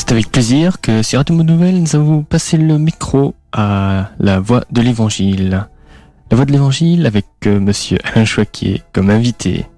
c'est avec plaisir que sur Radio Monde Nouvelle, nous allons passer le micro à la Voix de l'Évangile. La Voix de l'Évangile avec Monsieur Alain Choquet comme invité.